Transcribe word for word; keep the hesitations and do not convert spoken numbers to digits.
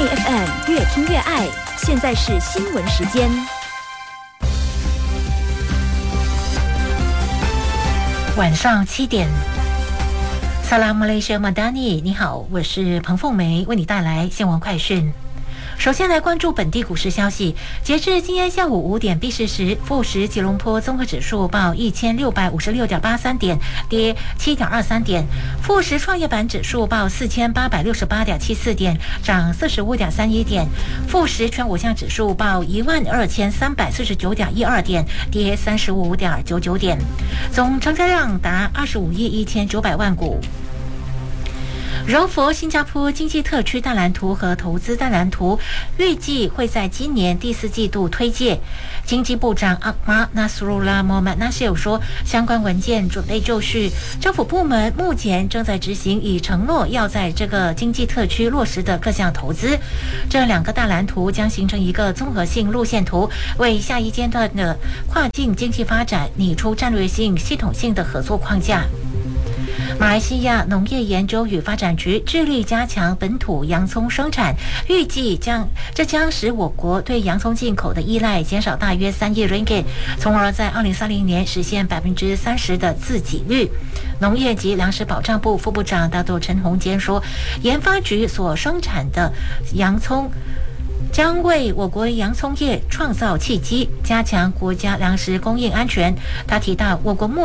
F M 越听越爱。现在是新闻时间。 晚上七点。萨拉马来西亚马达尼，你好，我是彭凤梅，为你带来新闻快讯。首先来关注本地股市消息。截至今天下午五点闭市时，富时吉隆坡综合指数报一千六百五十六点八三点，跌七点二三点；富时创业板指数报四千八百六十八点七四点，涨四十五点三一点；富时全五项指数报一万二千三百四十九点一二点，跌三十五点九九点。总成交量达二十五亿一千九百万股。柔佛新加坡经济特区大蓝图和投资大蓝图预计会在今年第四季度推介。经济部长阿马纳苏鲁拉莫曼纳西有说，相关文件准备就绪，政府部门目前正在执行已承诺要在这个经济特区落实的各项投资。这两个大蓝图将形成一个综合性路线图，为下一阶段的跨境经济发展拟出战略性、系统性的合作框架。马来西亚农业研究与发展局致力加强本土洋葱生产，预计将这将使我国对洋葱进口的依赖减少大约三亿 ringgit， 从而在二零三零年实现百分之三十的自给率。农业及粮食保障部副部长大豆陈宏坚说，研发局所生产的洋葱将为我国洋葱业创造契机，加强国家粮食供应安全。他提到，我国目